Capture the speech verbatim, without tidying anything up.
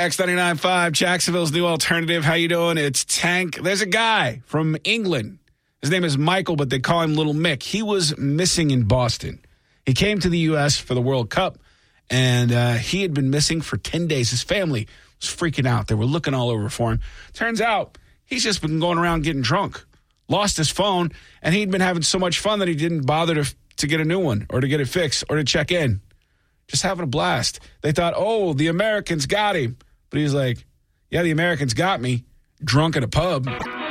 X ninety-nine point five, Jacksonville's new alternative. How you doing? It's Tank. There's a guy from England. His name is Michael, but they call him Little Mick. He was missing in Boston. He came to the U S for the World Cup, and uh, he had been missing for ten days. His family was freaking out. They were looking all over for him. Turns out he's just been going around getting drunk, lost his phone, and he'd been having so much fun that he didn't bother to, to get a new one or to get it fixed or to check in. Just having a blast. They thought, oh, the Americans got him. But he was like, yeah, the Americans got me drunk at a pub.